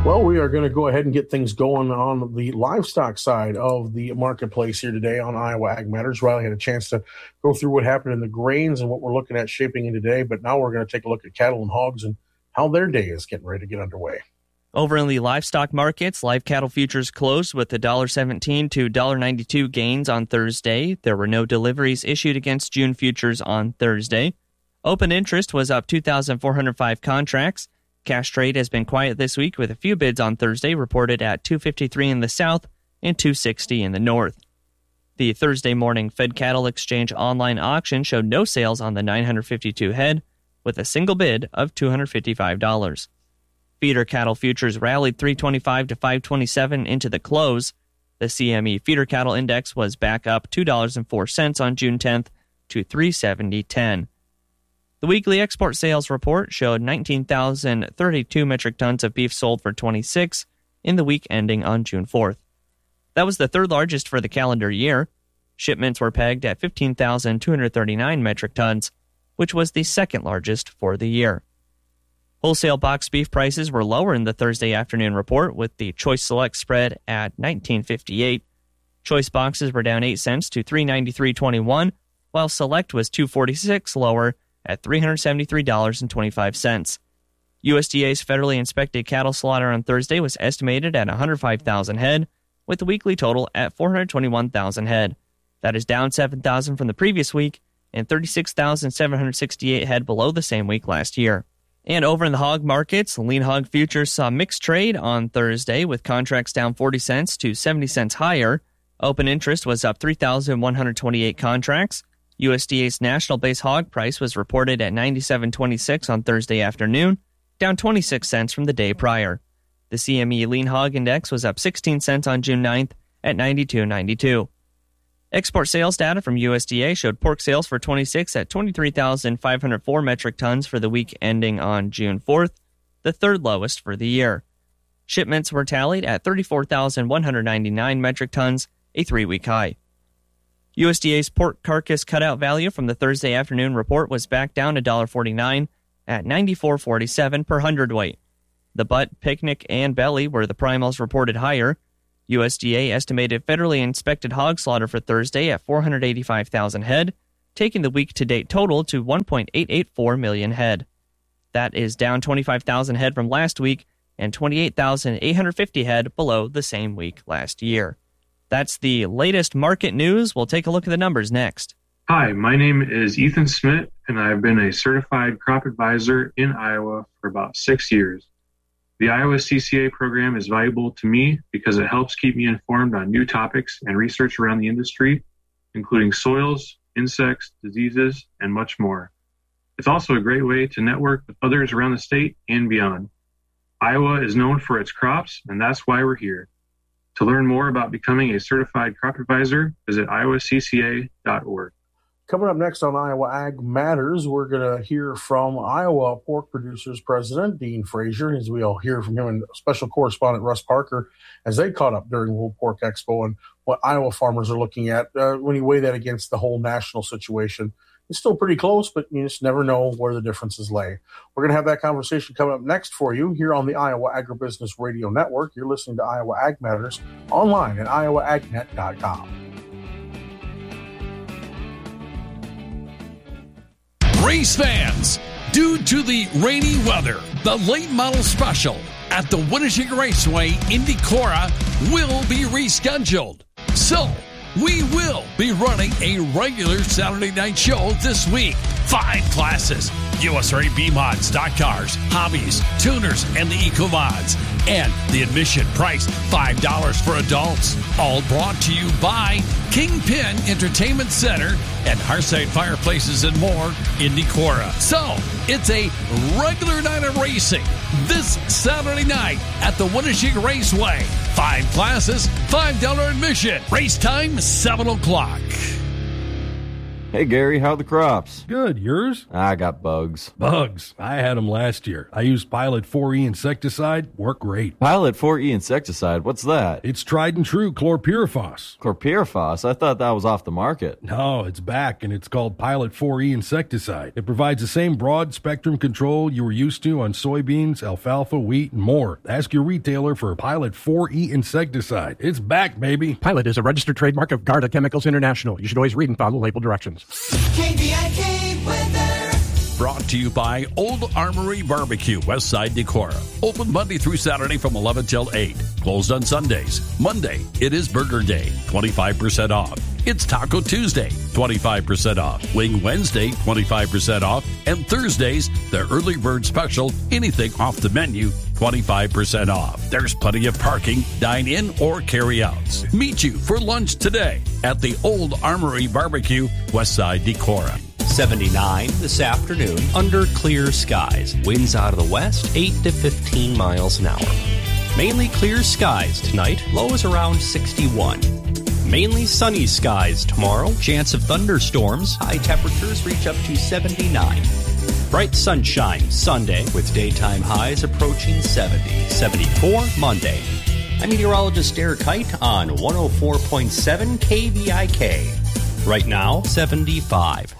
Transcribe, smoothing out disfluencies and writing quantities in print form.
Well, we are going to go ahead and get things going on the livestock side of the marketplace here today on Iowa Ag Matters. Riley had a chance to go through what happened in the grains and what we're looking at shaping in today, but now we're going to take a look at cattle and hogs and how their day is getting ready to get underway. Over in the livestock markets, live cattle futures closed with $1.17 to $1.92 gains on Thursday. There were no deliveries issued against June futures on Thursday. Open interest was up 2,405 contracts. Cash trade has been quiet this week with a few bids on Thursday reported at $253 in the south and $260 in the north. The Thursday morning Fed Cattle Exchange online auction showed no sales on the 952 head with a single bid of $255. Feeder cattle futures rallied 325 to 527 into the close. The CME feeder cattle index was back up $2.04 on June 10th to 370.10. The weekly export sales report showed 19,032 metric tons of beef sold for 26 in the week ending on June 4th. That was the third largest for the calendar year. Shipments were pegged at 15,239 metric tons, which was the second largest for the year. Wholesale box beef prices were lower in the Thursday afternoon report, with the Choice Select spread at $19.58. Choice boxes were down 8 cents to $393.21, while Select was $2.46 lower at $373.25. USDA's federally inspected cattle slaughter on Thursday was estimated at 105,000 head, with the weekly total at 421,000 head. That is down 7,000 from the previous week and 36,768 head below the same week last year. And over in the hog markets, lean hog futures saw mixed trade on Thursday, with contracts down 40 cents to 70 cents higher. Open interest was up 3,128 contracts. USDA's national base hog price was reported at $97.26 on Thursday afternoon, down 26 cents from the day prior. The CME lean hog index was up 16 cents on June 9th at $92.92. Export sales data from USDA showed pork sales for 26 at 23,504 metric tons for the week ending on June 4th, the third lowest for the year. Shipments were tallied at 34,199 metric tons, a 3-week high. USDA's pork carcass cutout value from the Thursday afternoon report was back down $1.49 at $94.47 per hundredweight. The butt, picnic, and belly were the primals reported higher. USDA estimated federally inspected hog slaughter for Thursday at 485,000 head, taking the week-to-date total to 1.884 million head. That is down 25,000 head from last week and 28,850 head below the same week last year. That's the latest market news. We'll take a look at the numbers next. Hi, my name is Ethan Smith, and I've been a certified crop advisor in Iowa for about 6 years. The Iowa CCA program is valuable to me because it helps keep me informed on new topics and research around the industry, including soils, insects, diseases, and much more. It's also a great way to network with others around the state and beyond. Iowa is known for its crops, and that's why we're here. To learn more about becoming a certified crop advisor, visit iowacca.org. Coming up next on Iowa Ag Matters, we're going to hear from Iowa Pork Producers President Dean Frazier, as we'll hear from him and special correspondent Russ Parker as they caught up during World Pork Expo and what Iowa farmers are looking at when you weigh that against the whole national situation. It's still pretty close, but you just never know where the differences lay. We're going to have that conversation coming up next for you here on the Iowa Agribusiness Radio Network. You're listening to Iowa Ag Matters online at iowaagnet.com. Race fans, due to the rainy weather, the late model special at the Winnebago Raceway in Decorah will be rescheduled. So, we will be running a regular Saturday night show this week. 5 classes: USRA B-Mod, stock cars, hobbies, tuners, and the Eco-Mods. And the admission price, $5 for adults. All brought to you by Kingpin Entertainment Center and Hearthside Fireplaces and more in Decorah. So, it's a regular night of racing this Saturday night at the Winnebago Raceway. 5 classes, $5 admission. Race time, 7 o'clock. Hey, Gary, how are the crops? Good, yours? I got bugs. Bugs. I had them last year. I used Pilot 4E insecticide. Worked great. Pilot 4E insecticide? What's that? It's tried and true chlorpyrifos. Chlorpyrifos? I thought that was off the market. No, it's back, and it's called Pilot 4E insecticide. It provides the same broad-spectrum control you were used to on soybeans, alfalfa, wheat, and more. Ask your retailer for Pilot 4E insecticide. It's back, baby. Pilot is a registered trademark of Garda Chemicals International. You should always read and follow label directions. KVIK weather. Brought to you by Old Armory Barbecue, Westside Decorah. Open Monday through Saturday from 11 till 8. Closed on Sundays. Monday, it is Burger Day, 25% off. It's Taco Tuesday, 25% off. Wing Wednesday, 25% off. And Thursdays, the early bird special, anything off the menu, 25% off. There's plenty of parking, dine in or carry outs. Meet you for lunch today at the Old Armory Barbecue, Westside Decorah. 79 this afternoon under clear skies. Winds out of the west, 8 to 15 miles an hour. Mainly clear skies tonight. Low is around 61. Mainly sunny skies tomorrow. Chance of thunderstorms. High temperatures reach up to 79. Bright sunshine Sunday with daytime highs approaching 70. 74 Monday. I'm meteorologist Eric Height on 104.7 KVIK. Right now, 75.